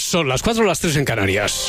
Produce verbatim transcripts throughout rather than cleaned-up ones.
Son las cuatro, las tres en Canarias.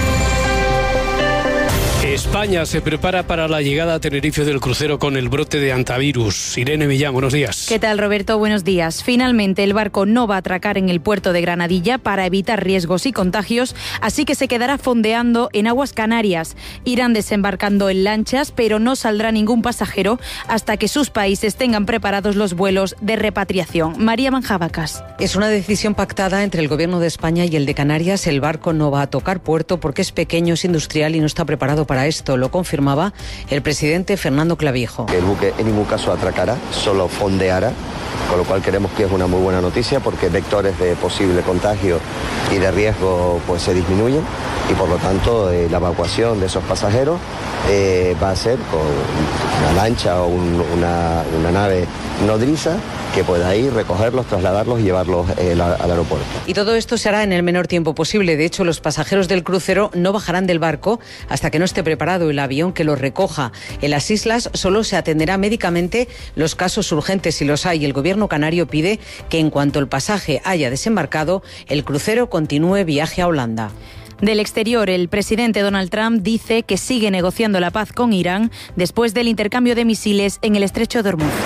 España se prepara para la llegada a Tenerife del crucero con el brote de hantavirus. Irene Millán, buenos días. ¿Qué tal, Roberto? Buenos días. Finalmente, el barco no va a atracar en el puerto de Granadilla para evitar riesgos y contagios, así que se quedará fondeando en aguas canarias. Irán desembarcando en lanchas, pero no saldrá ningún pasajero hasta que sus países tengan preparados los vuelos de repatriación. María Manjabacas. Es una decisión pactada entre el Gobierno de España y el de Canarias. El barco no va a tocar puerto porque es pequeño, es industrial y no está preparado para esto. Lo confirmaba el presidente Fernando Clavijo. El buque en ningún caso atracará, solo fondeará, con lo cual creemos que es una muy buena noticia porque vectores de posible contagio y de riesgo pues se disminuyen y por lo tanto eh, la evacuación de esos pasajeros eh, va a ser con una lancha o un, una, una nave nodriza que pueda ir, recogerlos, trasladarlos y llevarlos eh, la, al aeropuerto. Y todo esto se hará en el menor tiempo posible. De hecho, los pasajeros del crucero no bajarán del barco hasta que no esté preparado el avión que los recoja. En las islas solo se atenderá médicamente los casos urgentes si los hay. El gobierno canario pide que en cuanto el pasaje haya desembarcado, el crucero continúe viaje a Holanda. Del exterior, el presidente Donald Trump dice que sigue negociando la paz con Irán después del intercambio de misiles en el estrecho de Hormuz.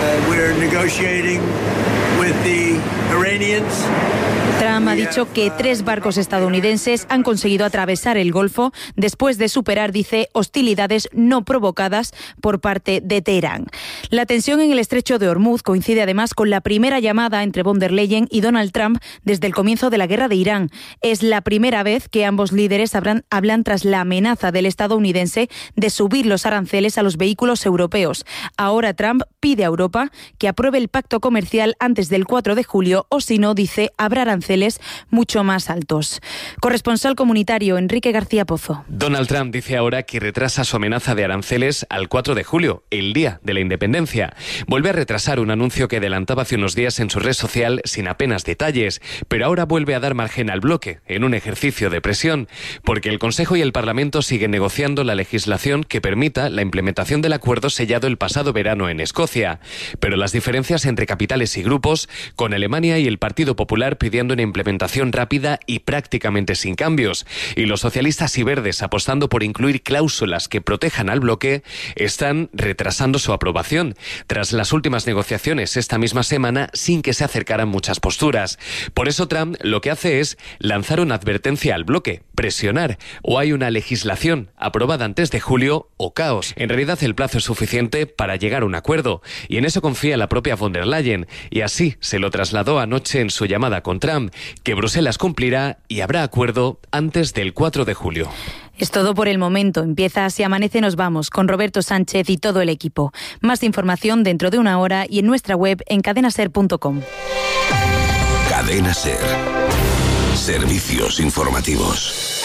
Trump ha dicho que tres barcos estadounidenses han conseguido atravesar el Golfo después de superar, dice, hostilidades no provocadas por parte de Teherán. La tensión en el estrecho de Hormuz coincide además con la primera llamada entre von der Leyen y Donald Trump desde el comienzo de la guerra de Irán. Es la primera vez que ambos líderes hablan, hablan tras la amenaza del estadounidense de subir los aranceles a los vehículos europeos. Ahora Trump pide a Europa que apruebe el pacto comercial antes del cuatro de julio o si no, dice, habrá aranceles mucho más altos. Corresponsal comunitario Enrique García Pozo. Donald Trump dice ahora que retrasa su amenaza de aranceles al cuatro de julio, el día de la independencia. Vuelve a retrasar un anuncio que adelantaba hace unos días en su red social sin apenas detalles, pero ahora vuelve a dar margen al bloque en un ejercicio de presión, porque el Consejo y el Parlamento siguen negociando la legislación que permita la implementación del acuerdo sellado el pasado verano en Escocia. Pero las diferencias entre capitales y grupos, con Alemania y el Partido Popular pidiendo una implementación rápida y prácticamente sin cambios, y los socialistas y verdes apostando por incluir cláusulas que protejan al bloque, están retrasando su aprobación, tras las últimas negociaciones esta misma semana sin que se acercaran muchas posturas. Por eso Trump lo que hace es lanzar una advertencia al bloque, presionar, o hay una legislación aprobada antes de julio o caos. En realidad el plazo es suficiente para llegar a un acuerdo, y en eso confía la propia von der Leyen, y así se lo trasladó anoche en su llamada con Trump, que Bruselas cumplirá y habrá acuerdo antes del cuatro de julio. Es todo por el momento. Empieza Si Amanece Nos Vamos con Roberto Sánchez y todo el equipo. Más información dentro de una hora y en nuestra web en cadena ser punto com. Cadena Ser. Servicios informativos.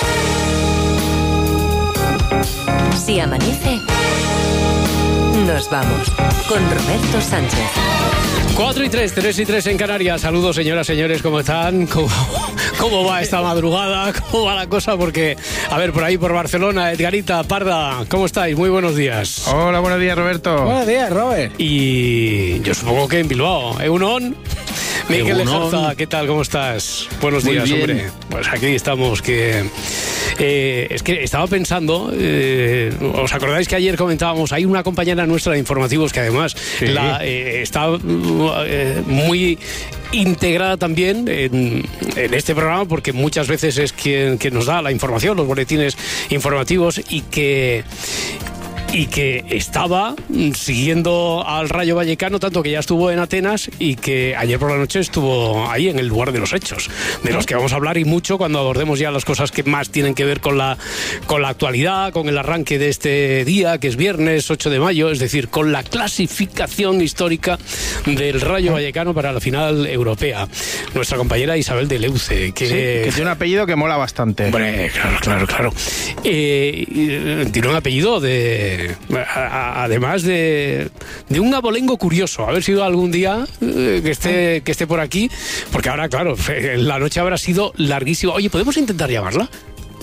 Si amanece, nos vamos con Roberto Sánchez. cuatro y tres, tres y tres en Canarias. Saludos, señoras, señores, ¿cómo están? ¿Cómo, cómo va esta madrugada? ¿Cómo va la cosa? Porque, a ver, por ahí, por Barcelona, Edgarita, Parda, ¿cómo estáis? Muy buenos días. Hola, buenos días, Roberto. Buenos días, Robert. Y yo supongo que en Bilbao, Egunon. Miguel Lejarza, ¿qué tal? ¿Cómo estás? Buenos Muy días, bien. hombre. Pues aquí estamos, que... Eh, es que estaba pensando, eh, ¿os acordáis que ayer comentábamos? Hay una compañera nuestra de informativos que además Sí. la, eh, está eh, muy integrada también en, en este programa, porque muchas veces es quien, quien nos da la información, los boletines informativos, y que... y que estaba siguiendo al Rayo Vallecano, tanto que ya estuvo en Atenas y que ayer por la noche estuvo ahí en el lugar de los hechos, de los que vamos a hablar y mucho cuando abordemos ya las cosas que más tienen que ver con la, con la actualidad, con el arranque de este día, que es viernes ocho de mayo, es decir, con la clasificación histórica del Rayo Vallecano para la final europea. Nuestra compañera Isabel de Leuce, que, Sí, que tiene un apellido que mola bastante. Hombre, claro, claro, claro. Eh, tiene un apellido de... a- a- además de, de un abolengo curioso. A ver si algún día eh, que esté que esté por aquí, porque ahora, claro, la noche habrá sido larguísima. Oye, ¿podemos intentar llamarla?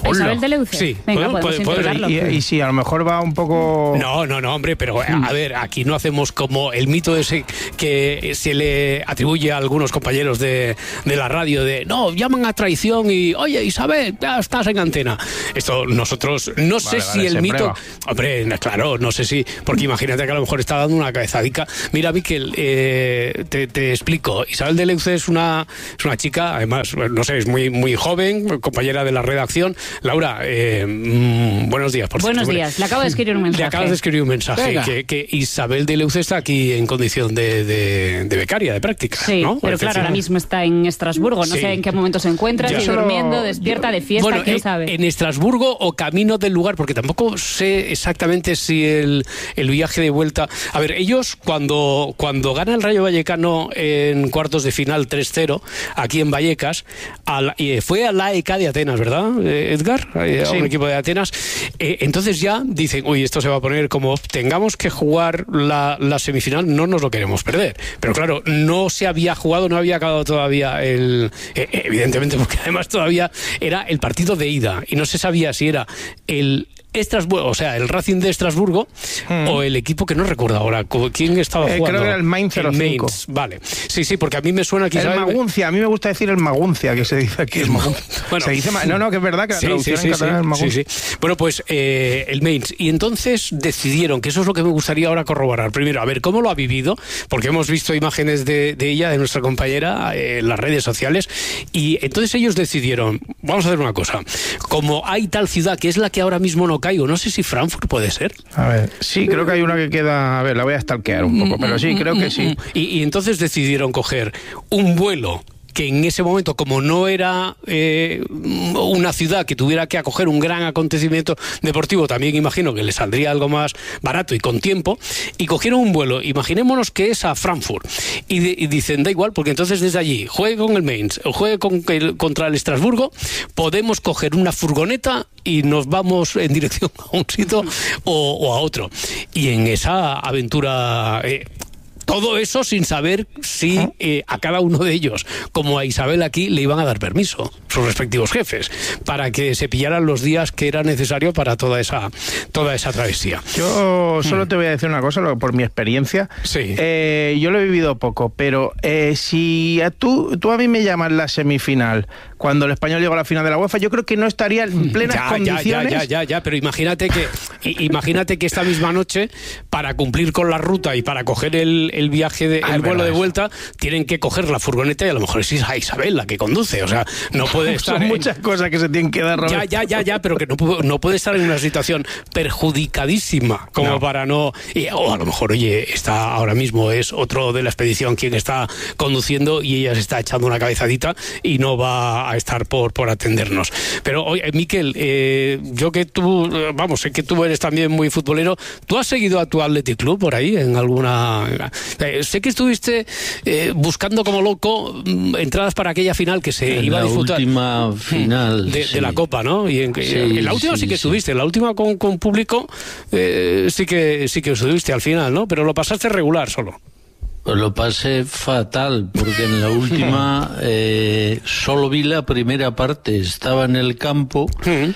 Isabel de Leuce. Sí. Venga, Bueno, podemos puede- puede- intentarlo. Y, y si a lo mejor va un poco... No, no, no, hombre, pero a ver, aquí no hacemos como el mito ese que se le atribuye a algunos compañeros de, de la radio de no, llaman a traición y oye, Isabel, ya estás en antena. Esto nosotros, no sé Vale, si vale, el se mito... prueba. Hombre, no, claro, no sé si... Porque imagínate que a lo mejor está dando una cabezadica. Mira, Miquel, eh, te, te explico. Isabel de Leuce es una, es una chica, además, no sé, es muy, muy joven, compañera de la redacción. Laura, eh, mm, buenos días, por Buenos cierto. días. Le acabo de escribir un mensaje. Le acabas de escribir un mensaje Venga. que, que Isabel de Leuce está aquí en condición de, de, de becaria, de práctica. Sí, ¿no? pero claro, ahora mismo está en Estrasburgo. No Sí. sé en qué momento se encuentra, Ya. si Solo- durmiendo, despierta, de fiesta, Bueno, quién en, sabe. en Estrasburgo o camino del lugar, porque tampoco sé exactamente si el, el viaje de vuelta... A ver, ellos cuando, cuando gana el Rayo Vallecano en cuartos de final tres cero, aquí en Vallecas, a la- eh, fue al A E K de Atenas, ¿verdad, eh, Edgar? Eh, a Sí. un equipo de Atenas. Eh, entonces ya dicen, uy, esto se va a poner como tengamos que jugar la, la semifinal, no nos lo queremos perder. Pero claro, no se había jugado, no había acabado todavía el... eh, evidentemente, porque además todavía era el partido de ida y no se sabía si era el Estrasburgo, o sea, el Racing de Estrasburgo Mm. o el equipo que no recuerdo ahora co- quién estaba Eh, jugando. creo que era el Mainz cero cinco. Mainz, vale. Sí, sí, porque a mí me suena que El Isabel- Maguncia, a mí me gusta decir el Maguncia, que se dice aquí. El Maguncia. Bueno. Se dice ma- no, no, que es verdad que la Sí, traducción sí, en sí, catalán es el sí, Maguncia. sí, sí. Bueno, pues eh, el Mainz. Y entonces decidieron, que eso es lo que me gustaría ahora corroborar. Primero, a ver cómo lo ha vivido, porque hemos visto imágenes de, de ella, de nuestra compañera, eh, en las redes sociales. Y entonces ellos decidieron, vamos a hacer una cosa. Como hay tal ciudad que es la que ahora mismo no caigo, no sé si Frankfurt puede ser. A ver, sí, creo que hay una que queda... A ver, la voy a stalkear un poco, pero sí, creo que sí. Y, y entonces decidieron coger un vuelo que en ese momento, como no era eh, una ciudad que tuviera que acoger un gran acontecimiento deportivo, también imagino que le saldría algo más barato y con tiempo, y cogieron un vuelo, imaginémonos que es a Frankfurt, y, de- y dicen, da igual, porque entonces desde allí, juegue con el Mainz, o juegue con el- contra el Estrasburgo, podemos coger una furgoneta y nos vamos en dirección a un sitio o, o a otro. Y en esa aventura... eh, todo eso sin saber si eh, a cada uno de ellos, como a Isabel aquí, le iban a dar permiso, sus respectivos jefes, para que se pillaran los días que era necesario para toda esa, toda esa travesía. Yo solo te voy a decir una cosa, lo- por mi experiencia. Sí. Eh, yo lo he vivido poco, pero eh, si a tú, tú a mí me llamas la semifinal, cuando el Español llegó a la final de la UEFA, yo creo que no estaría en plenas Ya, ya, condiciones. ya, ya, ya, ya, pero imagínate que i- imagínate que esta misma noche, para cumplir con la ruta y para coger el, el viaje, de, Ah, el es vuelo verdad de eso. vuelta, tienen que coger la furgoneta y a lo mejor es a Isabel la que conduce, o sea, no puede estar... Son en- muchas cosas que se tienen que dar, Ya, Roberto. ya, ya, ya, pero que no, pu- no puede estar en una situación perjudicadísima como No. para no... y- o a lo mejor, oye, está ahora mismo es otro de la expedición quien está conduciendo y ella se está echando una cabezadita y no va a estar por, por atendernos. Pero, oye, Miquel, eh, yo que tú, eh, vamos, sé que tú eres también muy futbolero, ¿tú has seguido a tu Athletic Club por ahí en alguna... eh, sé que estuviste eh, buscando como loco mm, entradas para aquella final que se En iba a la disfrutar. última final, de, sí. de la Copa, ¿no? Y en, Sí, en la última sí, sí, que sí. estuviste, en la última con, con público eh, sí que sí que estuviste al final, ¿no? Pero lo pasaste regular solo. Pues lo pasé fatal, porque en la última eh, solo vi la primera parte, estaba en el campo,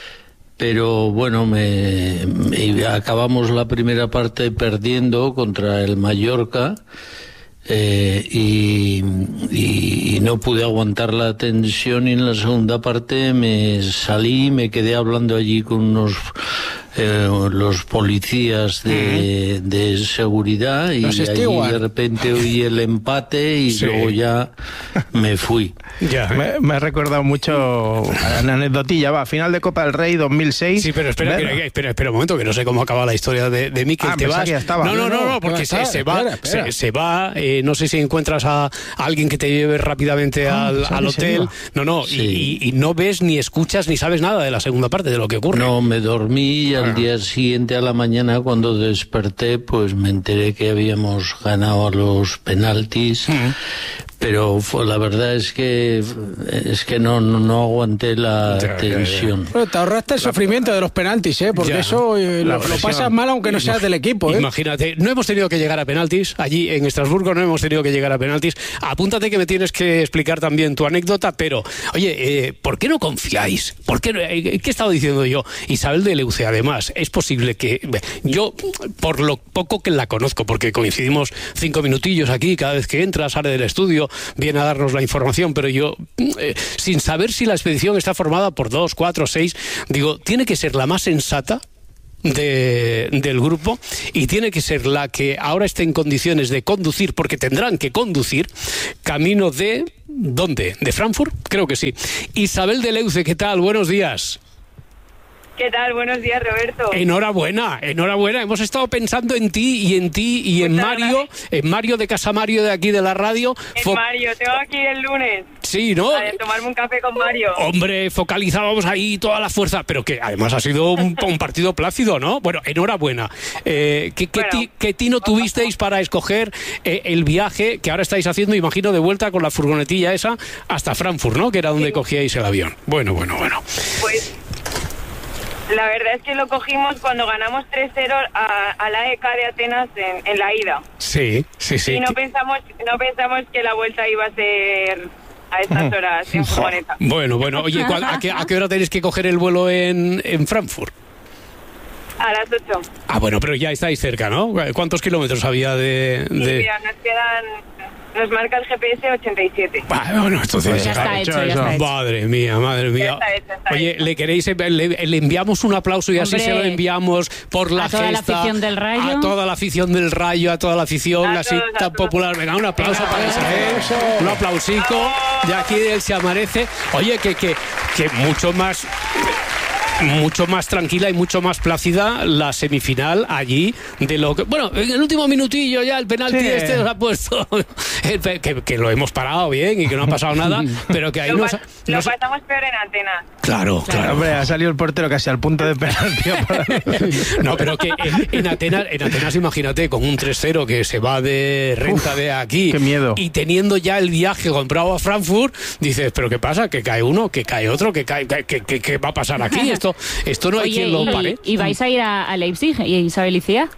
pero bueno, me, me- acabamos la primera parte perdiendo contra el Mallorca. Eh, y, y- y no pude aguantar la tensión y en la segunda parte me salí, me quedé hablando allí con unos eh, los policías de, de seguridad y Los allí stewards. de repente oí el empate y Sí. luego ya me fui. Ya. Me, me ha recordado mucho a la anecdotilla, va, final de Copa del Rey dos mil seis. Sí, pero espera, Verla. espera, espera, espera un momento, que no sé cómo acaba la historia de, de Miquel. Ah, ¿Te pensaba vas? que ya estaba. No, no, no, No, no, porque no, se, espera, se va, espera, espera. Se, se va, eh, no sé si encuentras a, a alguien que te lleve rápidamente Ah, al, pensaba al que se hotel. iba. No, no, Sí. y, y- y no ves, ni escuchas, ni sabes nada de la segunda parte, de lo que ocurre. No, me dormí y al día siguiente a la mañana cuando desperté pues me enteré que habíamos ganado a los penaltis, pero fue, la verdad es que es que no no, no aguanté la ya, tensión. Ya, ya. Bueno, te ahorraste el sufrimiento de los penaltis, ¿eh? Porque ya, eso eh, lo, lo pasas mal aunque no seas del equipo, ¿eh? Imagínate, no hemos tenido que llegar a penaltis allí en Estrasburgo, no hemos tenido que llegar a penaltis. Apúntate que me tienes que explicar también tu anécdota, pero oye, eh, ¿por qué no confiáis? ¿Por qué no, eh, ¿Qué he estado diciendo yo? Isabel de Leuce, además, es posible que yo, por lo poco que la conozco, porque coincidimos cinco minutillos aquí, cada vez que entra, sale del estudio, viene a darnos la información, pero yo, eh, sin saber si la expedición está formada por dos, cuatro, seis, digo, tiene que ser la más sensata De, del grupo y tiene que ser la que ahora esté en condiciones de conducir, porque tendrán que conducir camino de... ¿dónde? ¿De Frankfurt? Creo que sí. Isabel de Leuce, ¿qué tal? Buenos días. ¿Qué tal? Buenos días, Roberto. Enhorabuena, enhorabuena. Hemos estado pensando en ti y en ti y en Mario, en Mario de Casa Mario de aquí de la radio. En Fo- Mario, tengo aquí el lunes. Sí, ¿no? A tomarme un café con Mario. Hombre, focalizábamos ahí toda la fuerza, pero que además ha sido un, un partido plácido, ¿no? Bueno, enhorabuena. Eh, ¿qué, qué, bueno, ti, ¿Qué tino tuvisteis para escoger eh, el viaje que ahora estáis haciendo, imagino, de vuelta con la furgonetilla esa hasta Frankfurt, ¿no? Que era donde sí. cogíais el avión. Bueno, bueno, bueno. Pues... la verdad es que lo cogimos cuando ganamos tres cero a, a la E K de Atenas en, en la ida. Sí, sí, sí. Y no pensamos, no pensamos que la vuelta iba a ser a estas horas en furgoneta. Bueno, bueno. Oye, ¿a qué, a qué hora tenéis que coger el vuelo en, en Frankfurt? A las ocho. Ah, bueno, pero ya estáis cerca, ¿no? ¿Cuántos kilómetros había de...? de... Sí, mira, nos quedan... nos marca el G P S ochenta y siete. Ah, bueno, entonces ya está hecho, ya está hecho. Madre mía, madre mía. Ya está hecho, está Oye, hecho. le queréis, le, le enviamos un aplauso y Hombre, así se lo enviamos por la a toda gesta, la afición del Rayo. a toda la afición del Rayo, a toda la afición A así todos, a tan todos. popular. Venga, un aplauso Ah, para Isabel, eso. un aplausico de aquí del Se Amanece. Oye, que, que, que mucho más... mucho más tranquila y mucho más plácida la semifinal allí de lo que... Bueno, en el último minutillo ya el penalti sí. este nos ha puesto... que, que lo hemos parado bien y que no ha pasado nada, pero que ahí lo, nos, pa- nos... lo pasamos peor en Atenas. Claro, claro. Claro, hombre, ha salido el portero casi al punto de penalti. No, pero que en, en, Atenas, en Atenas, imagínate, con un tres cero que se va de renta Uf, de aquí. Qué miedo. Y teniendo ya el viaje comprado a Frankfurt, dices, ¿pero qué pasa? Que cae uno, que cae otro, que cae... que, que, que, que va a pasar aquí? Esto, esto no hay Oye, quien lo y, pare. ¿Y vais a ir a, a Leipzig, y Isabel y Cía?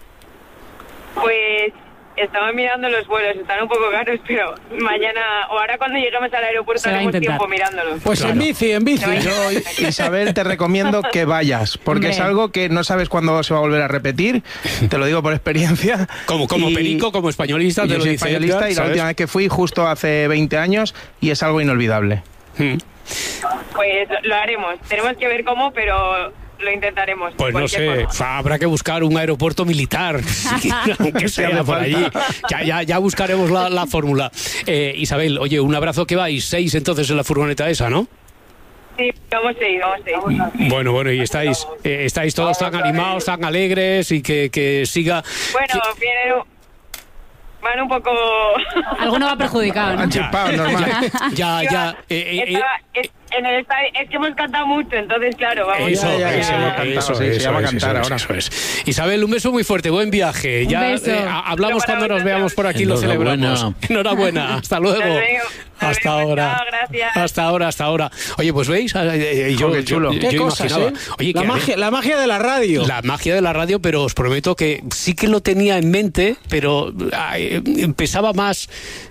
Pues estamos mirando los vuelos, están un poco caros, pero mañana o ahora cuando lleguemos al aeropuerto Se va a haremos intentar. tiempo mirándolos. Pues Claro. en bici, en bici. Yo, Isabel, te recomiendo que vayas, porque Hombre. es algo que no sabes cuándo se va a volver a repetir, te lo digo por experiencia. Como, como Y- perico, como españolista, y te yo lo soy dice españolista Edgar, y la ¿sabes? última vez que fui justo hace veinte años y es algo inolvidable. Hmm. Pues lo, lo haremos, tenemos que ver cómo, pero lo intentaremos. Pues no sé, fa, habrá que buscar un aeropuerto militar, aunque sea hace por falta. allí. Ya, ya, ya buscaremos la, la fórmula. Eh, Isabel, oye, un abrazo, que vais seis entonces en la furgoneta esa, ¿no? Sí, vamos a ir, vamos a ir. Bueno, bueno, y estáis eh, estáis todos tan animados, tan alegres y que, que siga... Bueno, vienen... van un poco... Alguno va perjudicado, ¿no? Han chispado, normal. Ya, ya. eh, eh, Estaba- es, en el estadio, es que hemos cantado mucho, entonces claro, vamos Eso, Ya, ya, ya, eso, hemos cantado, eso, sí, se eso llama es, cantar eso es, ahora. eso es. Isabel, un beso muy fuerte, buen viaje. Un Ya beso. eh, a- hablamos Pero para cuando nos vosotros. veamos por aquí, lo Enhorabuena. celebramos. Enhorabuena, hasta luego. Nos vemos, nos Hasta vemos, ahora. chao, gracias. Hasta ahora, hasta ahora. Oye, pues veis, Eh, eh, yo, Jo, qué chulo. yo- Qué yo cosas, imaginaba. ¿eh? Oye, la, que- magia, la magia de la radio. La magia de la radio, pero os prometo que sí que lo tenía en mente, pero ay, empezaba más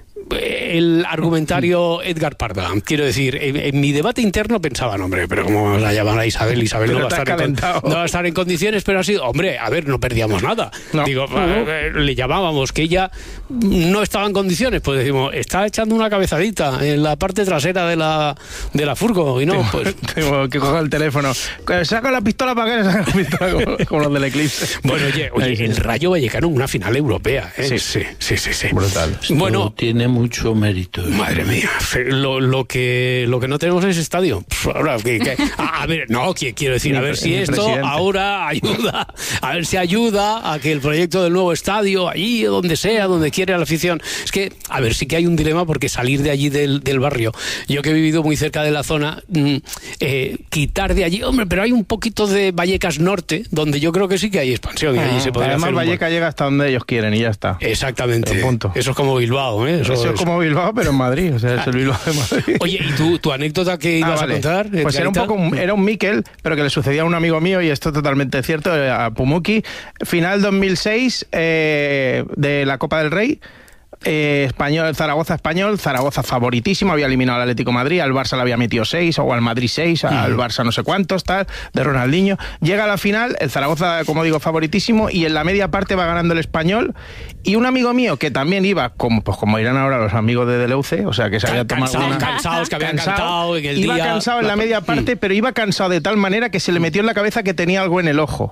el argumentario Edgar Parda. Quiero decir, en, en mi debate interno pensaba, no, hombre, pero ¿cómo vamos a llamar a Isabel? Isabel no va a, Pero te estar has en, con- calentado. no va a estar en condiciones, pero ha sido, hombre, a ver, no perdíamos nada. No. Digo, eh, le llamábamos que ella no estaba en condiciones, pues decimos, está echando una cabezadita en la parte trasera de la, de la furgo, y no, pues... Tengo que coger el teléfono. Saca la pistola para que saca la pistola como, como los del Eclipse. Bueno, oye, oye, el Rayo Vallecano en una final europea, ¿eh? Sí. sí, sí, sí, sí. Brutal. Bueno, Esto tiene mucho mérito. madre mía, lo, lo que lo que no tenemos es estadio. Pff, ahora, que- que- a, a ver, no, que- quiero decir, a ver si Ni esto presidente. ahora ayuda, a ver si ayuda a que el proyecto del nuevo estadio, allí, donde sea, donde quiera la afición. Es que, a ver, sí que hay un dilema porque salir de allí del, del barrio, yo que he vivido muy cerca de la zona, mm, eh, quitar de allí, hombre, pero hay un poquito de Vallecas Norte, donde yo creo que sí que hay expansión y allí se podría Además, hacer un buen- Valleca llega hasta donde ellos quieren y ya está. Exactamente. Pero punto. Eso es como Bilbao, ¿eh? Eso, Eso Eso es como Bilbao, pero en Madrid, o sea, es el Bilbao de Madrid. Oye, ¿y tu, tu anécdota que ibas ah, vale. a contar? Pues era un poco un, era un Mikel, pero que le sucedía a un amigo mío, y esto totalmente cierto, a Pumuki. Final dos mil seis eh, de la Copa del Rey. Eh, español, Zaragoza español, Zaragoza favoritísimo, había eliminado al Atlético de Madrid, al Barça le había metido seis, o al Madrid seis, al Barça no sé cuántos, tal, de Ronaldinho. Llega a la final, el Zaragoza, como digo, favoritísimo, y en la media parte va ganando el Español, y un amigo mío que también iba, como, pues como irán ahora los amigos de Deleuze, o sea, que se había tomado cansados, una... cansados, que habían cansado, cantado en el iba día... cansado en la media parte, pero iba cansado de tal manera que se le metió en la cabeza que tenía algo en el ojo.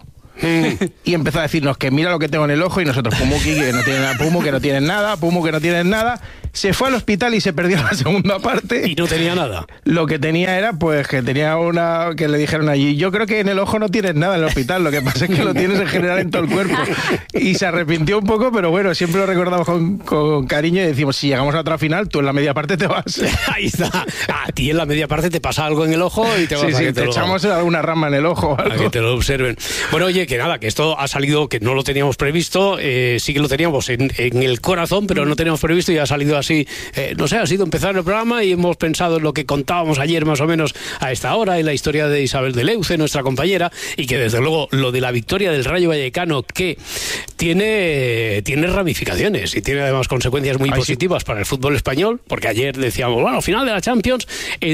Y empezó a decirnos que mira lo que tengo en el ojo, y nosotros, Pumuki, que no tiene nada, Pumu, que no tienen nada, Pumu, que no tienen nada. Se fue al hospital y se perdió la segunda parte. Y no tenía nada. Lo que tenía era, pues, que tenía una... que le dijeron allí, yo creo que en el ojo no tienes nada en el hospital, lo que pasa es que lo tienes en general en todo el cuerpo. Y se arrepintió un poco, pero bueno, siempre lo recordamos con, con cariño, y decimos, si llegamos a otra final, tú en la media parte te vas. Ahí está. A ti en la media parte te pasa algo en el ojo y te vas sí, a sí, que te, te lo... echamos alguna rama en el ojo. A que te lo observen. Bueno, oye, que nada, que esto ha salido, que no lo teníamos previsto, eh, sí que lo teníamos en, en el corazón, pero no teníamos previsto, y ha salido así, eh, no sé, ha sido empezar el programa y hemos pensado en lo que contábamos ayer más o menos a esta hora, en la historia de Isabel Deleuze, nuestra compañera, y que desde luego lo de la victoria del Rayo Vallecano, que tiene, tiene ramificaciones y tiene además consecuencias muy Ay, positivas sí. para el fútbol español, porque ayer decíamos, bueno, final de la Champions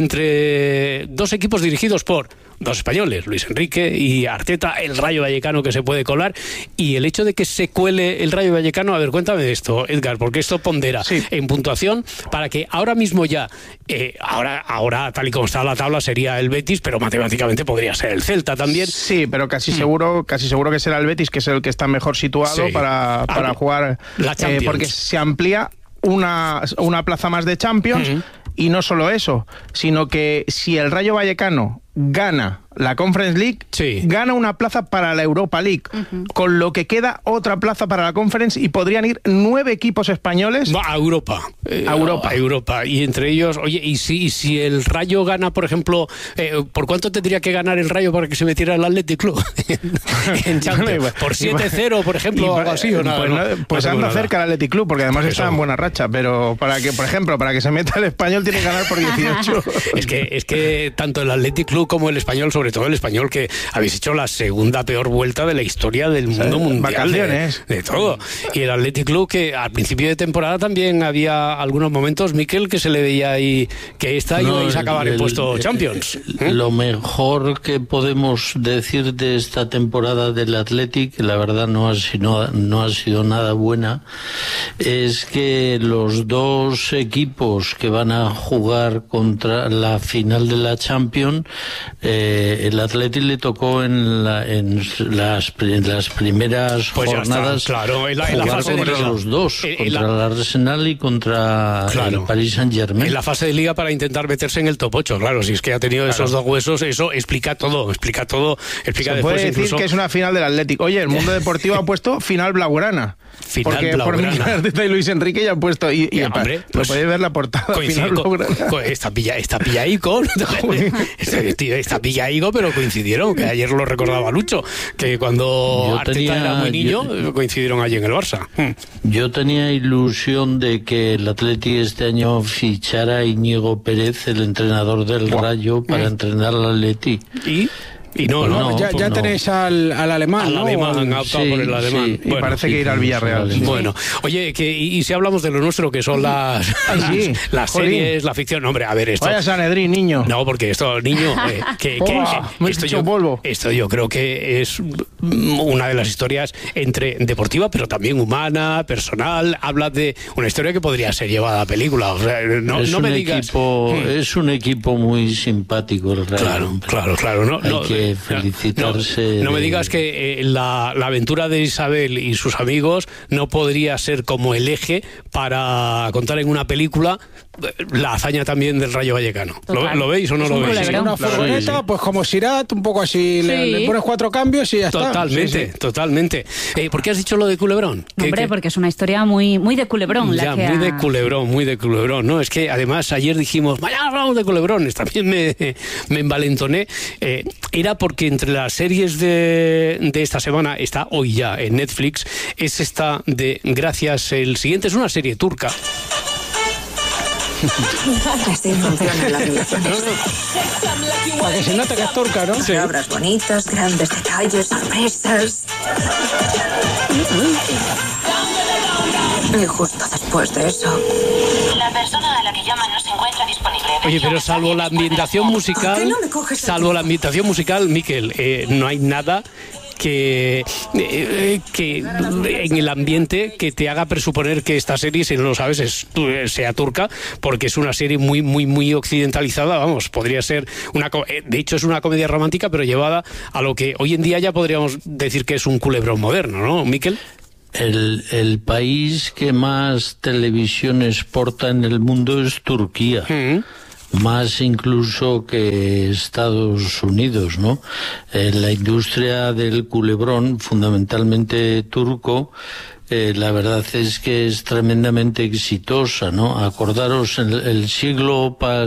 entre dos equipos dirigidos por dos españoles, Luis Enrique y Arteta, el Rayo Vallecano que se puede colar, y el hecho de que se cuele el Rayo Vallecano, a ver, cuéntame de esto, Edgar, porque esto pondera sí. en puntuación para que ahora mismo ya, eh, ahora, ahora tal y como está la tabla sería el Betis, pero matemáticamente podría ser el Celta también. Sí, pero casi mm. seguro, casi seguro que será el Betis, que es el que está mejor situado sí. para, para ah, jugar, la Champions. Eh, porque se amplía una, una plaza más de Champions. Mm-hmm. Y no solo eso, sino que si el Rayo Vallecano gana la Conference League, sí. gana una plaza para la Europa League, uh-huh. con lo que queda otra plaza para la Conference, y podrían ir nueve equipos españoles a Europa. Eh, a Europa. A Europa. Y entre ellos, oye, y si, y si el Rayo gana, por ejemplo, eh, ¿por cuánto tendría que ganar el Rayo para que se metiera el Athletic Club? en Champions. ¿Por siete cero, por ejemplo, o algo así? ¿O nada? Pues, no, pues anda cerca el Athletic Club, porque además está en buena racha, pero para que, por ejemplo, para que se meta el Español tiene que ganar por dieciocho. es que es que tanto el Athletic Club como el Español, sobre todo el Español, que habéis hecho la segunda peor vuelta de la historia del mundo sí, mundial de, de todo, y el Athletic Club, que al principio de temporada también había algunos momentos, Miquel, que se le veía ahí que esta no, ibais a acabar el, en puesto el, Champions. ¿Eh? Lo mejor que podemos decir de esta temporada del Athletic, la verdad no ha sido, no ha sido nada buena, es que los dos equipos que van a jugar contra la final de la Champions, eh, el Athletic le tocó en, la, en, las, en las primeras pues jornadas está, claro, en la, en la jugar fase contra de los dos, en, contra en la... el Arsenal y contra claro. el Paris Saint-Germain. En la fase de Liga para intentar meterse en el top ocho, claro, si es que ha tenido claro. esos dos huesos, eso explica todo, explica todo, explica Se después puede decir incluso... que es una final del Atlético. Oye, el Mundo Deportivo ha puesto final blaugrana. Final porque blaugrana. Por Miquel Arteta y Luis Enrique ya han puesto, y, y ya, hombre, pues, podéis ver la portada, final blaugrana. Co, está pilla, está pillaico, está pillaico, pero coincidieron, que ayer lo recordaba Lucho, que cuando yo Arteta tenía, era muy niño, yo, coincidieron allí en el Barça. Yo tenía ilusión de que el Atleti este año fichara a Íñigo Pérez, el entrenador del wow. Rayo, para mm. entrenar al Atleti. ¿Y? Y no, no, no ya, pues ya no. tenéis al, al alemán, al ¿no? alemán, han optado sí, por el alemán. Sí. Bueno, y parece sí, que ir al Villarreal. Sí. Bueno, oye, que, y, y si hablamos de lo nuestro, que son las, Ay, sí. las, las series, la ficción, no, hombre, a ver esto. Vaya Sanedrín, niño. No, porque esto, niño, eh, que, que, oh, que esto, yo, polvo. esto yo creo que es una de las historias entre deportiva, pero también humana, personal. Habla de una historia que podría ser llevada a película. O sea, no, es no un me digas. Equipo, hmm. Es un equipo muy simpático, el Real. Claro, claro, claro. No, Hay no, que felicitar. No, no me digas que eh, la, la aventura de Isabel y sus amigos no podría ser como el eje para contar en una película la hazaña también del Rayo Vallecano. ¿Lo, ¿Lo veis o no es lo un veis? Sí, una furgoneta, sí, sí. pues como Sirat, un poco así, sí. le, le pones cuatro cambios y ya totalmente, está. Sí, sí. Totalmente, eh, ¿por qué has dicho lo de Culebrón? Hombre, ¿Qué, porque es una historia muy, muy de Culebrón. Ya, la que muy ha... de Culebrón, muy de Culebrón, ¿no? Es que además ayer dijimos, mañana hablamos de Culebrones, también me, me envalentoné. Eh, era porque entre las series de, de esta semana, está hoy ya en Netflix, es esta de Gracias, el siguiente es una serie turca. Así funciona la relación. Para que se note que es turca, ¿no? Sí. Palabras bonitas, grandes detalles, sorpresas. Y justo después de eso... La persona a la que llaman no se encuentra disponible. Oye, pero salvo la ambientación musical, salvo la ambientación musical, Miquel, eh, no hay nada que, eh, que en el ambiente que te haga presuponer que esta serie, si no lo sabes, es, sea turca, porque es una serie muy, muy, muy occidentalizada, vamos, podría ser una... De hecho, es una comedia romántica, pero llevada a lo que hoy en día ya podríamos decir que es un culebrón moderno, ¿no, Miquel? El, el país que más televisión exporta en el mundo es Turquía. Mm. Más incluso que Estados Unidos, ¿no? Eh, la industria del culebrón, fundamentalmente turco, eh, la verdad es que es tremendamente exitosa, ¿no? Acordaros, el, el siglo pasado,